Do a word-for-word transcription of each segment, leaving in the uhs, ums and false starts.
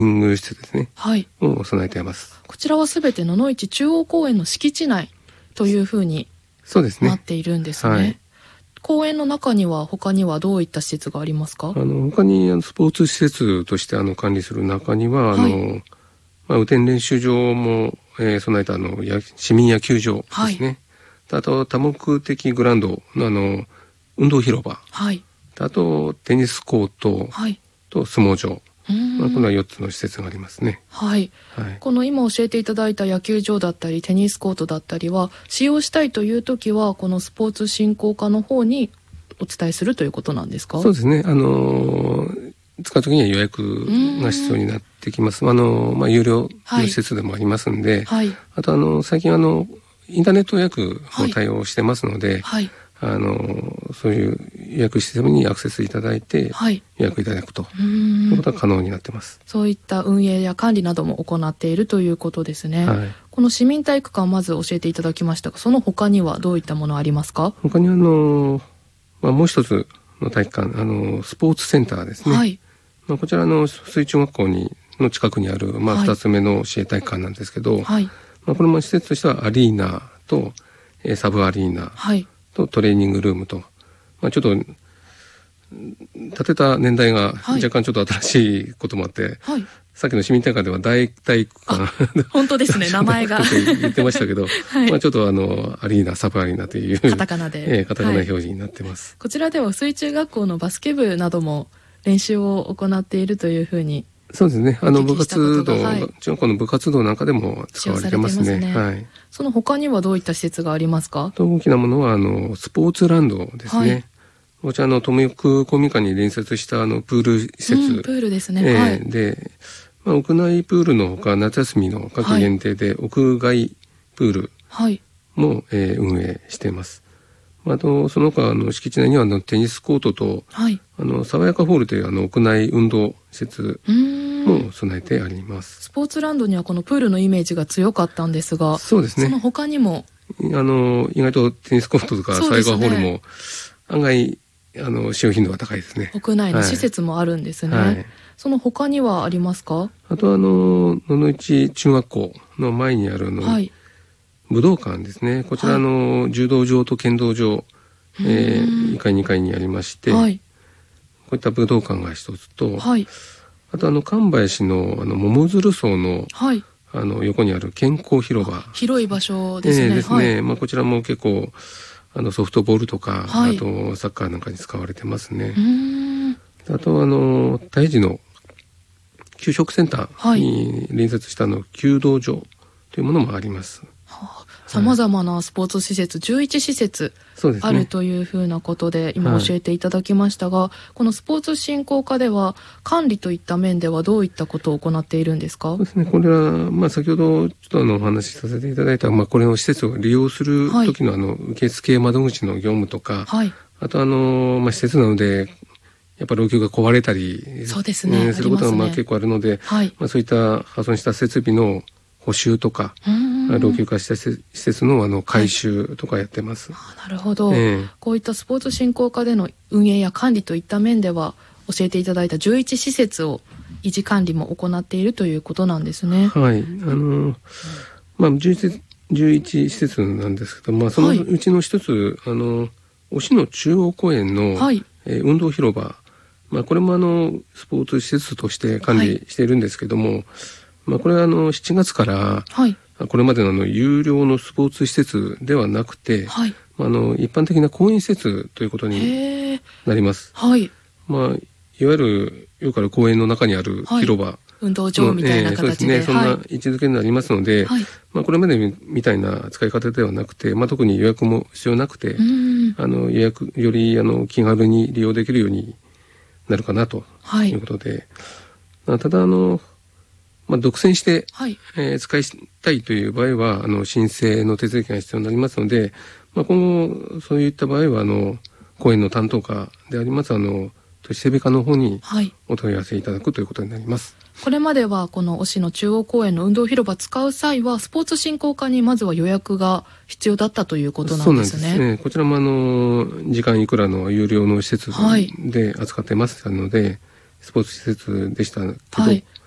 グ施設ですね、 はい、 を備えています。 こちらはすべて野々市中央公園の敷地内というふうになっているんですね。はい、公園の中には他にはどういった施設がありますか？ あの他にあのスポーツ施設としてあの管理する中には、はい、あのまあ、雨天練習場も、えー、備えたあのや市民野球場ですね、はい、あと多目的グラウンドのあの運動広場、はい、あとテニスコート、はい、と相撲場、まあ、このよっつの施設がありますね。 はい、はい、この今教えていただいた野球場だったりテニスコートだったりは使用したいというときはこのスポーツ振興課の方にお伝えするということなんですか？ そうですね、あのー、使うときには予約が必要になってきます。あのーまあ、有料の施設でもありますんで、はいはい、あとあの最近あのインターネット予約を対応してますので、はいはい、あのそういう予約システムにアクセスいただいて予約いただくということが可能になってます。 そういった運営や管理なども行っているということですね。はい、この市民体育館まず教えていただきましたが、その他にはどういったものありますか？ 他にあの、まあ、もう一つの体育館、あのスポーツセンターですね。はい、まあ、こちらの水中学校にの近くにある、まあ、ふたつめの市営体育館なんですけど、はい、まあ、これも施設としてはアリーナとえサブアリーナ、はい、とトレーニングルームと、まあ、ちょっと建てた年代が若干ちょっと新しいこともあって、はい、さっきの市民体育館では大体育館本当ですね名前が言ってましたけど、はい、まあちょっとあのアリーナサブアリーナというカタカナで、 えー、カタカナ表示になってます。 はい、こちらでは水中学校のバスケ部なども練習を行っているというふうに。 そうですね。あの部活動、はい、中学校の部活動なんかでも使われてますね。ますね、はい。 その他にはどういった施設がありますか？ 大きなものはあのスポーツランドですね。はい、こちらの富岡公民館に隣接したあのプール施設、 うん、プールですね。 えーはい、 で、まあ、屋内プールのほか夏休みの夏季限定で屋外プールも、はい、えー、運営しています。あとその他あの敷地内にはあのテニスコートと、はい、あの爽やかホールというあの屋内運動施設も備えてあります。 スポーツランドにはこのプールのイメージが強かったんですが、 そうですね。 その他にもあの意外とテニスコートとか爽やかホールも案外あの使用頻度が高いですね。 屋内の施設もあるんですね。はい、その他にはありますか？ あとあの野々市中学校の前にあるの、はい、武道館ですね。こちらの柔道場と剣道場、はい、えー、いっかいにかいにありまして、はい、こういった武道館が一つと、はい、あとあの神林のあの桃鶴荘の、はい、あの横にある健康広場、 広い場所ですね。えー、 ですね。はい、まあこちらも結構あのソフトボールとか、はい、あとサッカーなんかに使われてますね。あとあの大治の給食センターに隣接したの弓道場というものもあります。 さまざまなスポーツ施設、じゅういち施設あるというふうなことで今教えていただきましたが、はい、このスポーツ振興課では管理といった面ではどういったことを行っているんですか？ そうですね、これは、まあ、先ほどちょっとあのお話しさせていただいた、まあ、これの施設を利用する時の、あの受付窓口の業務とか、はい、あとあの、まあ、施設なのでやっぱり老朽が壊れたりそうですね、 えー、することがまあ結構あるので、はい、まあ、そういった破損した設備の補修とか老朽化した施設 の, あの改修とかやってます。 はい、なるほど、えー、こういったスポーツ振興課での運営や管理といった面では教えていただいたじゅういち施設を維持管理も行っているということなんですね。 はい、あのまあじゅういち施設なんですけど、まあ、そのうちの一つ、はい、あの忍野中央公園の、はい、えー、運動広場、まあ、これもあのスポーツ施設として管理しているんですけども、はい、まあ、これはあのしちがつから、はい、これまでのあの有料のスポーツ施設ではなくて、はい、あの一般的な公園施設ということになります。はい、まあ、いわゆるよくある公園の中にある広場、はい、 運動場みたいな形で、 えー、そうですね、そんな位置づけになりますので、はい、まあ、これまでみたいな使い方ではなくて、まあ、特に予約も必要なくて、あの予約よりあの気軽に利用できるようになるかなということで、はい、ただあのまあ、独占して、はい、えー、使いたいという場合はあの申請の手続きが必要になりますので、まあ、今後そういった場合はあの公園の担当課でありますあの都市整備課の方にお問い合わせいただくということになります。 はい、これまではこの忍野中央公園の運動広場使う際はスポーツ振興課にまずは予約が必要だったということなんですね。そうなんですね。 こちらもあの時間いくらの有料の施設で扱ってますので、はい、スポーツ施設でしたけど、はい、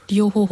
利用方法